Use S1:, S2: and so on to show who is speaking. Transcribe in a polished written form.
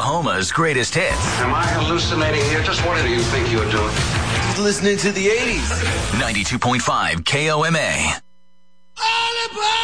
S1: Oklahoma's greatest hits.
S2: Am I hallucinating here? Just what do you think you're doing?
S3: Listening to the 80s.
S1: 92.5 KOMA.
S4: All about